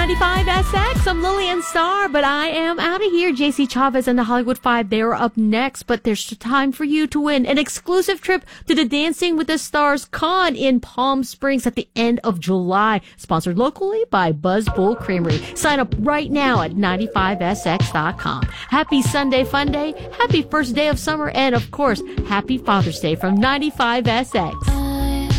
95SX. I'm Lillian Starr, but I am out of here. JC Chavez and the Hollywood Five, they're up next, but there's time for you to win an exclusive trip to the Dancing with the Stars Con in Palm Springs at the end of July. Sponsored locally by Buzz Bull Creamery. Sign up right now at 95SX.com. Happy Sunday Fun Day, happy first day of summer, and of course, happy Father's Day from 95SX.